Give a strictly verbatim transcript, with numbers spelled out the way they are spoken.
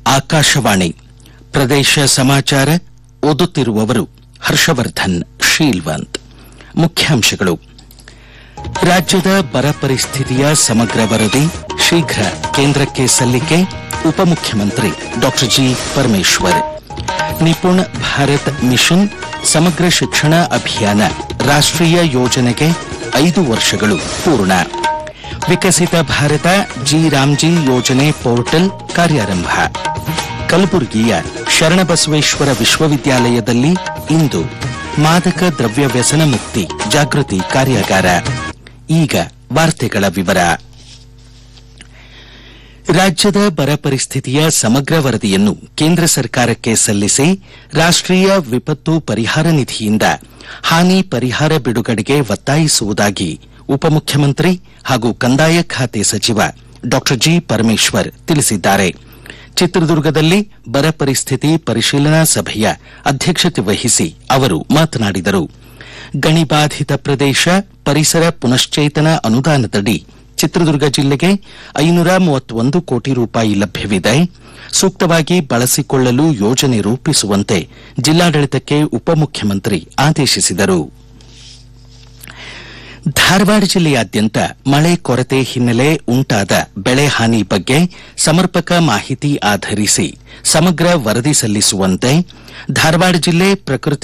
ಆಕಾಶವಾಣಿ ಪ್ರದೇಶ ಸಮಾಚಾರ ಓದುತ್ತಿರುವವರು ಹರ್ಷವರ್ಧನ್ ಶೀಲ್ವಂತ್. ಮುಖ್ಯಾಂಶಗಳು: ರಾಜ್ಯದ ಬರ ಪರಿಸ್ಥಿತಿಯ ಸಮಗ್ರ ವರದಿ ಶೀಘ್ರ ಕೇಂದ್ರಕ್ಕೆ ಸಲ್ಲಿಕೆ, ಉಪಮುಖ್ಯಮಂತ್ರಿ ಡಾ ಜಿ ಪರಮೇಶ್ವರ್. ನಿಪುಣ್ ಭಾರತ್ ಮಿಷನ್ ಸಮಗ್ರ ಶಿಕ್ಷಣ ಅಭಿಯಾನ ರಾಷ್ಟ್ರೀಯ ಯೋಜನೆಗೆ ಐದು ವರ್ಷಗಳು ಪೂರ್ಣ. ವಿಕಸಿತ ಭಾರತ ಜಿ ರಾಮ್ಜಿ ಯೋಜನೆ ಪೋರ್ಟಲ್ ಕಾರ್ಯಾರಂಭ. ಕಲಬುರಗಿಯ ಶರಣಬಸವೇಶ್ವರ ವಿಶ್ವವಿದ್ಯಾಲಯದಲ್ಲಿ ಇಂದು ಮಾದಕ ದ್ರವ್ಯ ವ್ಯಸನ ಮುಕ್ತಿ ಜಾಗೃತಿ ಕಾರ್ಯಾಗಾರ. ಈಗ ವಾರ್ತೆಗಳ ವಿವರ. ರಾಜ್ಯದ ಬರ ಪರಿಸ್ಥಿತಿಯ ಸಮಗ್ರ ವರದಿಯನ್ನು ಕೇಂದ್ರ ಸರ್ಕಾರಕ್ಕೆ ಸಲ್ಲಿಸಿ ರಾಷ್ಟ್ರೀಯ ವಿಪತ್ತು ಪರಿಹಾರ ನಿಧಿಯಿಂದ ಹಾನಿ ಪರಿಹಾರ ಬಿಡುಗಡೆಗೆ ಒತ್ತಾಯಿಸುವುದಾಗಿ ಉಪಮುಖ್ಯಮಂತ್ರಿ ಹಾಗೂ ಕಂದಾಯ ಖಾತೆ ಸಚಿವ ಡಾ ಜಿ ಪರಮೇಶ್ವರ್ ತಿಳಿಸಿದ್ದಾರೆ. ಚಿತ್ರದುರ್ಗದಲ್ಲಿ ಬರ ಪರಿಸ್ಥಿತಿ ಪರಿಶೀಲನಾ ಸಭೆಯ ಅಧ್ಯಕ್ಷತೆ ವಹಿಸಿ ಅವರು ಮಾತನಾಡಿದರು. ಗಣಿಬಾಧಿತ ಪ್ರದೇಶ ಪರಿಸರ ಪುನಶ್ಚೇತನ ಅನುದಾನದಡಿ ಚಿತ್ರದುರ್ಗ ಜಿಲ್ಲೆಗೆ ಐನೂರ ಮೂವತ್ತೊಂದು ಕೋಟಿ ರೂಪಾಯಿ ಲಭ್ಯವಿದೆ. ಸೂಕ್ತವಾಗಿ ಬಳಸಿಕೊಳ್ಳಲು ಯೋಜನೆ ರೂಪಿಸುವಂತೆ ಜಿಲ್ಲಾಡಳಿತಕ್ಕೆ ಉಪಮುಖ್ಯಮಂತ್ರಿ ಆದೇಶಿಸಿದರು. ಧಾರವಾಡ ಜಿಲ್ಲೆಯಾದ್ಯಂತ ಮಳೆ ಕೊರತೆ ಹಿನ್ನೆಲೆ ಉಂಟಾದ ಬೆಳೆ ಹಾನಿ ಬಗ್ಗೆ ಸಮರ್ಪಕ ಮಾಹಿತಿ ಆಧರಿಸಿ ಸಮಗ್ರ ವರದಿ ಸಲ್ಲಿಸುವಂತೆ ಧಾರವಾಡ ಜಿಲ್ಲೆ ಪ್ರಕೃತಿ